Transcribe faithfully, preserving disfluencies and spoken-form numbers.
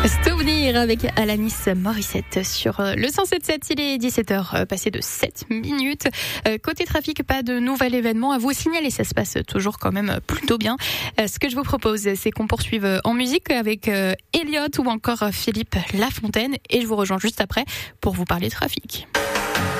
Souvenir avec Alanis Morissette sur le cent sept virgule sept. Il est dix-sept heures passé de sept minutes. Côté trafic, pas de nouvel événement à vous signaler. Ça se passe toujours quand même plutôt bien. Ce que je vous propose, c'est qu'on poursuive en musique avec Elliott ou encore Philippe Lafontaine. Et je vous rejoins juste après pour vous parler trafic.